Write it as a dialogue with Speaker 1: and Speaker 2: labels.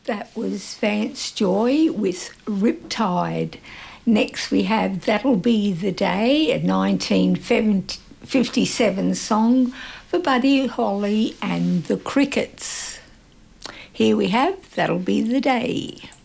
Speaker 1: That was Vance Joy with Riptide. Next we have That'll Be the Day, a 1957 song for Buddy Holly and the Crickets. Here we have That'll Be the Day.